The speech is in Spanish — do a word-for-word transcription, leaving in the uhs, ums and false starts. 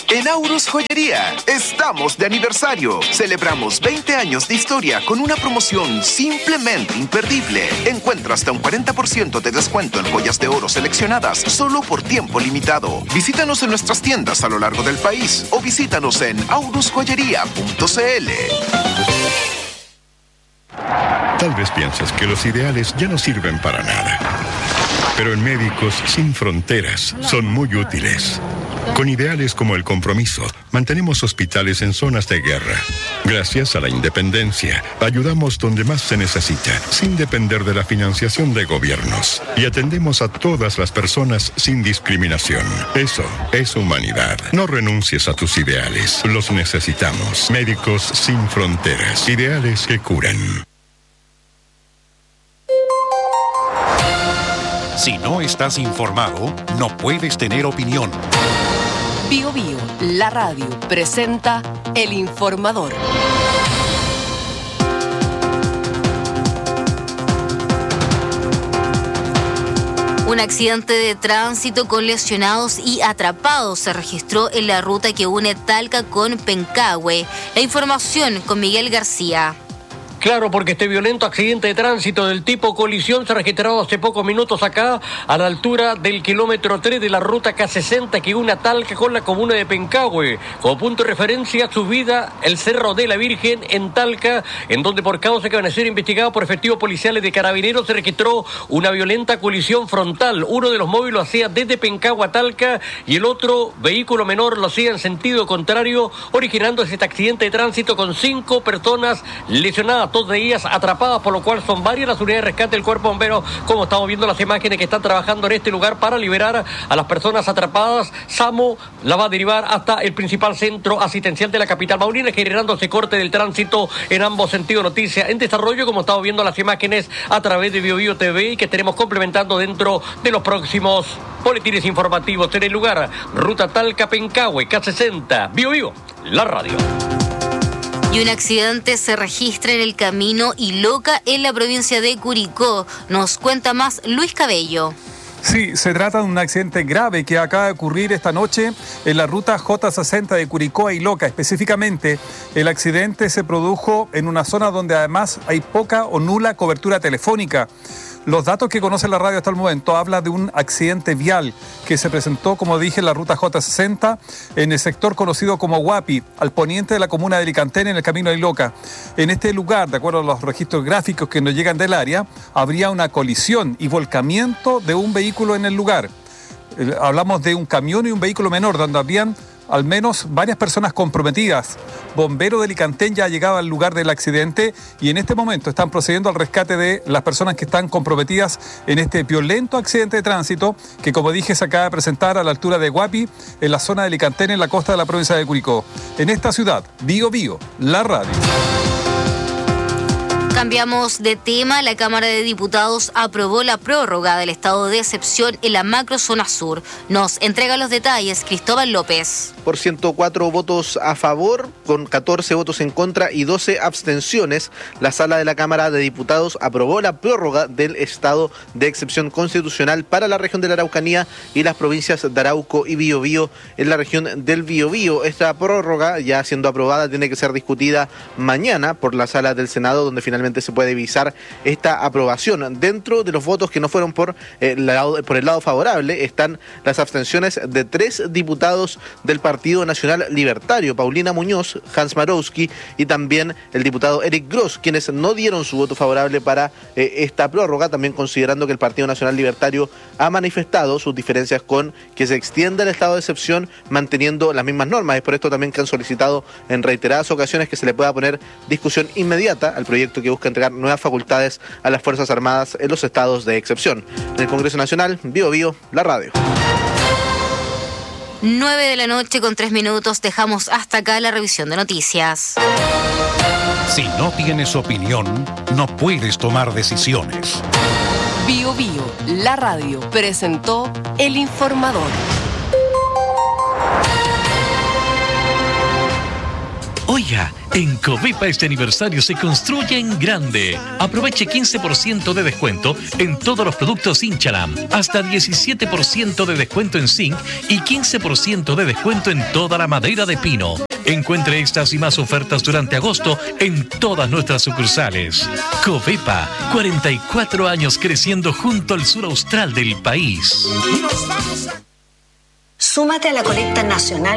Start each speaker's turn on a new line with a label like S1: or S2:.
S1: En Aurus Joyería estamos de aniversario. Celebramos veinte años de historia con una promoción simplemente imperdible. Encuentra hasta un cuarenta por ciento de descuento en joyas de oro seleccionadas solo por tiempo limitado. Visítanos en nuestras tiendas a lo largo del país o visítanos en aurus joyería punto c l.
S2: Tal vez pienses que los ideales ya no sirven para nada. Pero en Médicos Sin Fronteras son muy útiles. Con ideales como el compromiso, mantenemos hospitales en zonas de guerra. Gracias a la independencia, ayudamos donde más se necesita, sin depender de la financiación de gobiernos. Y atendemos a todas las personas sin discriminación. Eso es humanidad. No renuncies a tus ideales. Los necesitamos. Médicos Sin Fronteras. Ideales que curan.
S3: Si no estás informado, no puedes tener opinión.
S4: Bio Bio, la radio, presenta El Informador.
S5: Un accidente de tránsito con lesionados y atrapados se registró en la ruta que une Talca con Pencahue. La información con Miguel García.
S6: Claro, porque este violento accidente de tránsito del tipo colisión se ha registrado hace pocos minutos acá, a la altura del kilómetro tres de la ruta K sesenta que une a Talca con la comuna de Pencahue. Como punto de referencia, subida el Cerro de la Virgen en Talca, en donde por causa que van a ser investigados por efectivos policiales de Carabineros se registró una violenta colisión frontal. Uno de los móviles lo hacía desde Pencahue a Talca y el otro vehículo menor lo hacía en sentido contrario, originando este accidente de tránsito con cinco personas lesionadas, dos de ellas atrapadas, por lo cual son varias las unidades de rescate del Cuerpo Bombero, como estamos viendo las imágenes que están trabajando en este lugar para liberar a las personas atrapadas. SAMU la va a derivar hasta el principal centro asistencial de la capital maulina, generándose corte del tránsito en ambos sentidos. Noticia en desarrollo, como estamos viendo las imágenes a través de Bio Bio T V, y que estaremos complementando dentro de los próximos boletines informativos en el lugar. Ruta Talca Pencahue, K sesenta, Bio Bio, la radio.
S5: Y un accidente se registra en el camino Iloca en la provincia de Curicó. Nos cuenta más Luis Cabello.
S7: Sí, se trata de un accidente grave que acaba de ocurrir esta noche en la ruta J sesenta de Curicó a Iloca. Específicamente, el accidente se produjo en una zona donde además hay poca o nula cobertura telefónica. Los datos que conoce la radio hasta el momento habla de un accidente vial que se presentó, como dije, en la ruta J sesenta en el sector conocido como Huapi, al poniente de la comuna de Alicantén, en el camino a Iloca. En este lugar, de acuerdo a los registros gráficos que nos llegan del área, habría una colisión y volcamiento de un vehículo en el lugar. Hablamos de un camión y un vehículo menor, donde habían al menos varias personas comprometidas. Bomberos de Alicantén ya ha llegado al lugar del accidente y en este momento están procediendo al rescate de las personas que están comprometidas en este violento accidente de tránsito que, como dije, se acaba de presentar a la altura de Huapi, en la zona de Alicantén, en la costa de la provincia de Curicó. En esta ciudad, Bio Bio, la radio.
S5: Cambiamos de tema. La Cámara de Diputados aprobó la prórroga del estado de excepción en la macrozona sur. Nos entrega los detalles Cristóbal López.
S8: Por ciento cuatro votos a favor, con catorce votos en contra y doce abstenciones, la Sala de la Cámara de Diputados aprobó la prórroga del estado de excepción constitucional para la región de la Araucanía y las provincias de Arauco y Biobío en la región del Biobío. Esta prórroga, ya siendo aprobada, tiene que ser discutida mañana por la Sala del Senado, donde finalmente se puede visar esta aprobación. Dentro de los votos que no fueron por, eh, el lado, por el lado favorable están las abstenciones de tres diputados del Partido Nacional Libertario, Paulina Muñoz, Hans Marowski y también el diputado Eric Gross, quienes no dieron su voto favorable para eh, esta prórroga, también considerando que el Partido Nacional Libertario ha manifestado sus diferencias con que se extienda el estado de excepción manteniendo las mismas normas. Es por esto también que han solicitado en reiteradas ocasiones que se le pueda poner discusión inmediata al proyecto que busca entregar nuevas facultades a las Fuerzas Armadas en los estados de excepción. En el Congreso Nacional, Bio Bio, la radio.
S5: nueve de la noche con tres minutos, dejamos hasta acá la revisión de noticias.
S3: Si no tienes opinión, no puedes tomar decisiones.
S4: Bio Bio, la radio, presentó El Informador.
S9: Oye, historia. En Covepa este aniversario se construye en grande. Aproveche quince por ciento de descuento en todos los productos Inchalam, hasta diecisiete por ciento de descuento en zinc y quince por ciento de descuento en toda la madera de pino. Encuentre estas y más ofertas durante agosto en todas nuestras sucursales. Covepa, cuarenta y cuatro años creciendo junto al sur austral del país.
S10: Súmate a la colecta nacional